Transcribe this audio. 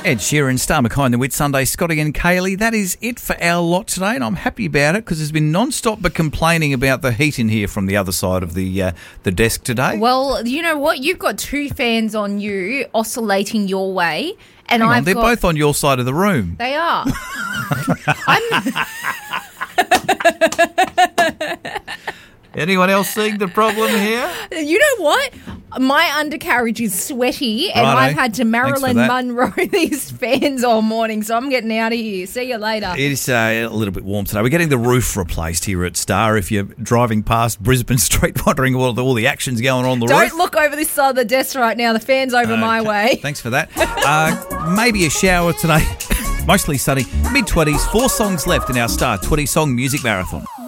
Ed Sheeran, Star McKay, the Whit Sunday, Scotty and Kaylee. That is it for our lot today, and I'm happy about it because there's been non-stop but complaining about the heat in here from the other side of the desk today. Well, you know what? You've got two fans on you oscillating your way, and They're both on your side of the room. They are. Anyone else seeing the problem here? You know what? My undercarriage is sweaty, and I've had to Marilyn Monroe these fans all morning, so I'm getting out of here. See you later. It is a little bit warm today. We're getting the roof replaced here at Star. If you're driving past Brisbane Street wondering what all the action's going on the roof. Don't look over this side of the desk right now. The fan's over my way. Thanks for that. Maybe a shower today. Mostly sunny. Mid-20s. 4 songs left in our Star 20-song music marathon.